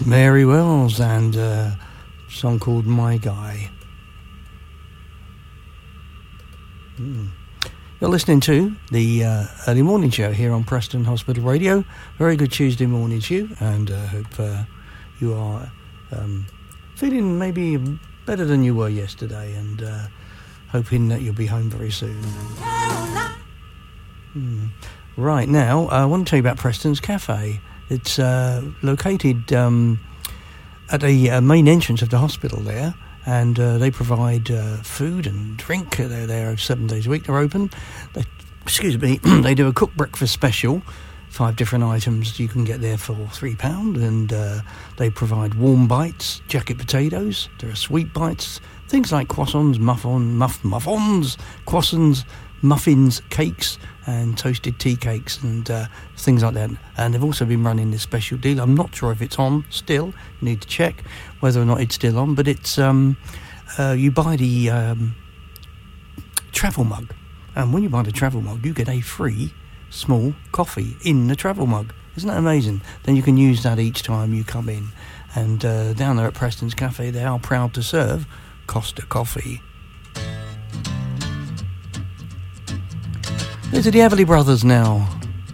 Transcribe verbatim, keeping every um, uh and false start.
Mary Wells and a song called My Guy. Mm. You're listening to the uh, early morning show here on Preston Hospital Radio. Very good Tuesday morning to you, and I uh, hope uh, you are um, feeling maybe better than you were yesterday, and uh, hoping that you'll be home very soon. Mm. Right, now I want to tell you about Preston's Cafe. It's uh, located um, at the uh, main entrance of the hospital there, and uh, they provide uh, food and drink. They're there seven days a week. They're open. They, excuse me. They do a cooked breakfast special, five different items you can get there for three pound, and uh, they provide warm bites, jacket potatoes. There are sweet bites, things like croissants, muffin, muff, muffins, croissants, muffins, cakes, and toasted tea cakes and uh, things like that. And they've also been running this special deal. I'm not sure if it's on still. You need to check whether or not it's still on. But it's um, uh, you buy the um, travel mug, and when you buy the travel mug, you get a free small coffee in the travel mug. Isn't that amazing? Then you can use that each time you come in. And uh, down there at Preston's Cafe, they are proud to serve Costa Coffee. These are the Everly Brothers now.